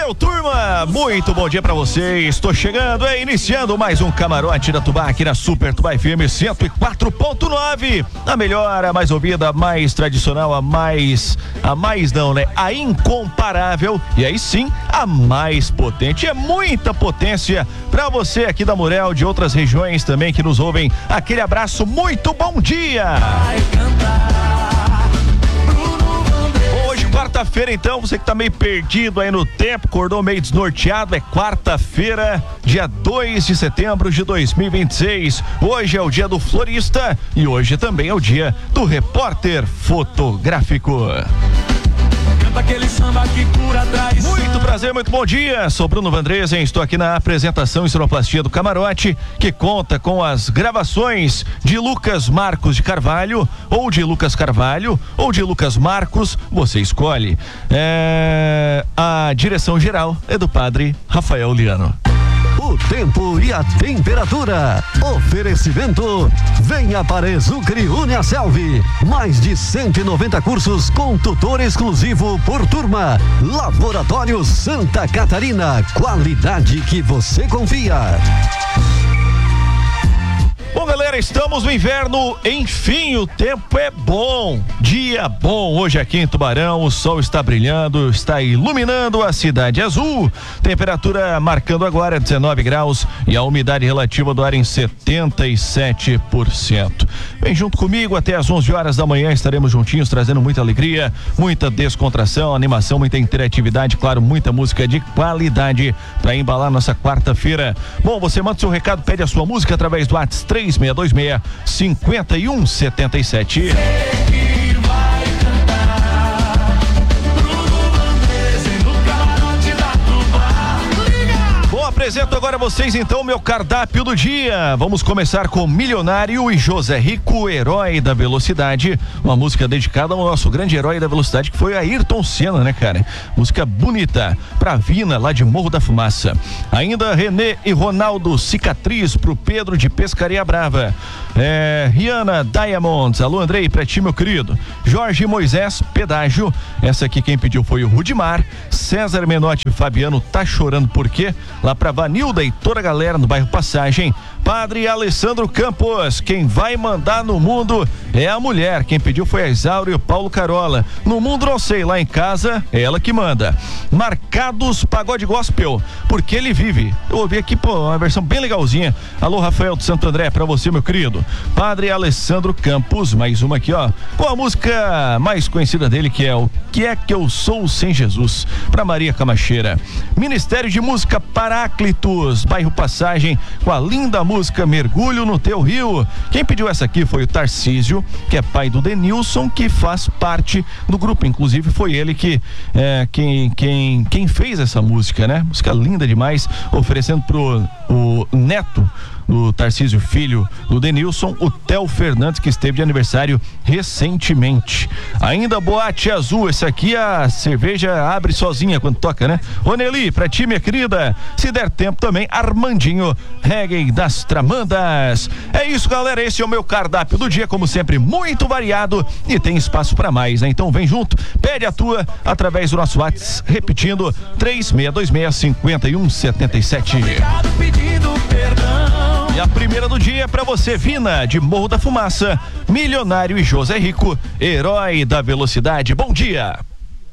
Valeu, turma! Muito bom dia pra vocês. Estou chegando, iniciando mais um Camarote da Tubá aqui na Super Tubá FM 104.9. A melhor, a mais ouvida, a mais tradicional, a incomparável e aí sim, a mais potente. É muita potência pra você aqui da Murel, de outras regiões também que nos ouvem. Aquele abraço, muito bom dia! Quarta-feira, então, você que tá meio perdido aí no tempo, acordou meio desnorteado, é quarta-feira, dia 2 de setembro de 2026. Hoje é o dia do florista e hoje também é o dia do repórter fotográfico. Muito prazer, muito bom dia. Sou Bruno Vandresen, estou aqui na apresentação e sonoplastia do Camarote, que conta com as gravações de Lucas Marcos de Carvalho, ou de Lucas Carvalho, ou de Lucas Marcos, você escolhe. A direção geral é do padre Rafael Liano. O tempo e a temperatura. Oferecimento. Venha para Exucre Uniaselv. Mais de 190 cursos com tutor exclusivo por turma. Laboratório Santa Catarina. Qualidade que você confia. Bom, galera, estamos no inverno, enfim, o tempo é bom, dia bom, hoje aqui em Tubarão, o sol está brilhando, está iluminando a cidade azul, temperatura marcando agora 19 graus e a umidade relativa do ar em 77%. Vem junto comigo até às 11 horas da manhã, estaremos juntinhos trazendo muita alegria, muita descontração, animação, muita interatividade, claro, muita música de qualidade para embalar nossa quarta-feira. Bom, você manda seu recado, pede a sua música através do WhatsApp 3626-5177. Apresento agora a vocês então o meu cardápio do dia. Vamos começar com Milionário e José Rico, Herói da Velocidade, uma música dedicada ao nosso grande herói da velocidade, que foi Ayrton Senna, né, cara? Música bonita pra Vina, lá de Morro da Fumaça. Ainda Renê e Ronaldo, Cicatriz, pro Pedro de Pescaria Brava. Rihanna, Diamonds, alô Andrei, pra ti, meu querido. Jorge Moisés, Pedágio, essa aqui quem pediu foi o Rudimar. César Menotti, Fabiano, Tá Chorando Por Quê? Lá pra Vanilda e toda a galera no bairro Passagem. Padre Alessandro Campos, quem vai mandar no mundo é a mulher, quem pediu foi a Isaura e o Paulo Carola. No mundo não sei, lá em casa é ela que manda. Marcados Pagode Gospel, porque ele vive. Eu ouvi aqui, uma versão bem legalzinha. Alô, Rafael de Santo André, pra você, meu querido. Padre Alessandro Campos, mais uma aqui, ó, com a música mais conhecida dele, que é O Que É Que Eu Sou Sem Jesus, pra Maria Camacheira. Ministério de Música Paráclitos, bairro Passagem, com a linda música Mergulho no Teu Rio. Quem pediu essa aqui foi o Tarcísio, que é pai do Denilson, que faz parte do grupo, inclusive foi ele que quem fez essa música, né? Música linda demais, oferecendo o neto do Tarcísio, filho do Denilson, o Theo Fernandes, que esteve de aniversário recentemente. Ainda Boate Azul, esse aqui a cerveja abre sozinha quando toca, né? Roneli, pra ti, minha querida, se der tempo também, Armandinho, Reggae das Tramandas. É isso, galera, esse é o meu cardápio do dia, como sempre, muito variado e tem espaço pra mais, né? Então vem junto, pede a tua através do nosso WhatsApp, repetindo, 3626-5177. Obrigado, pedindo perdão. E a primeira do dia é pra você, Vina, de Morro da Fumaça, Milionário e José Rico, Herói da Velocidade. Bom dia!